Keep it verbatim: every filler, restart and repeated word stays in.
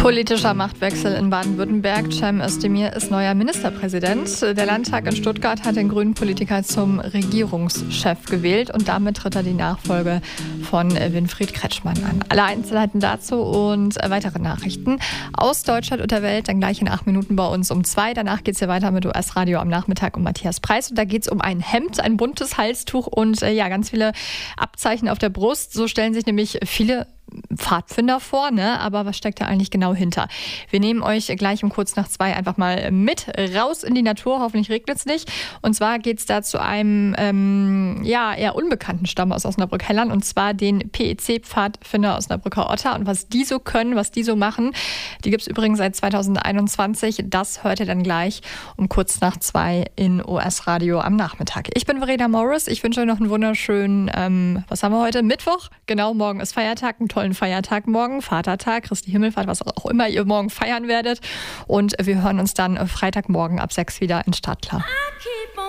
Politischer Machtwechsel in Baden-Württemberg. Cem Özdemir ist neuer Ministerpräsident. Der Landtag in Stuttgart hat den grünen Politiker zum Regierungschef gewählt und damit tritt er die Nachfolge von Winfried Kretschmann an. Alle Einzelheiten dazu und weitere Nachrichten aus Deutschland und der Welt dann gleich in acht Minuten bei uns um zwei. Danach geht es ja weiter mit U S-Radio am Nachmittag um Matthias Preis. Und da geht es um ein Hemd, ein buntes Halstuch und äh, ja ganz viele Abzeichen auf der Brust. So stellen sich nämlich viele Pfadfinder vor, ne? Aber was steckt da eigentlich genau hinter? Wir nehmen euch gleich um kurz nach zwei einfach mal mit raus in die Natur. Hoffentlich regnet es nicht. Und zwar geht es da zu einem ähm, ja, eher unbekannten Stamm aus Osnabrück-Hellern und zwar den P E C-Pfadfinder Osnabrücker Otter. Und was die so können, was die so machen, die gibt es übrigens seit zweitausendeinundzwanzig. Das hört ihr dann gleich um kurz nach zwei in O S-Radio am Nachmittag. Ich bin Verena Morris. Ich wünsche euch noch einen wunderschönen, ähm, was haben wir heute? Mittwoch? Genau, morgen ist Feiertag. Ein tollen Feiertag morgen, Vatertag, Christi Himmelfahrt, was auch immer ihr morgen feiern werdet. Und wir hören uns dann Freitagmorgen ab sechs wieder in Startklar.